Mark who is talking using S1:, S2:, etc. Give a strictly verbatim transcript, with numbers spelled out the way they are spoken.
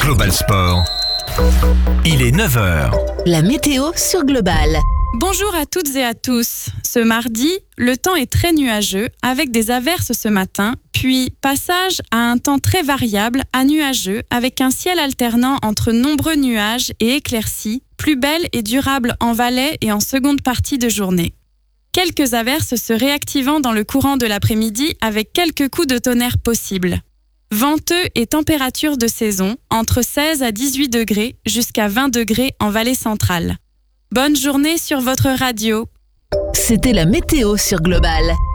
S1: Global Sport. Il est neuf heures.
S2: La météo sur Global.
S3: Bonjour à toutes et à tous. Ce mardi, le temps est très nuageux avec des averses ce matin, puis passage à un temps très variable à nuageux avec un ciel alternant entre nombreux nuages et éclaircies, plus belle et durable en Valais et en seconde partie de journée. Quelques averses se réactivant dans le courant de l'après-midi avec quelques coups de tonnerre possibles. Venteux et température de saison, entre seize à dix-huit degrés jusqu'à vingt degrés en Vallée centrale. Bonne journée sur votre radio.
S2: C'était la météo sur Global.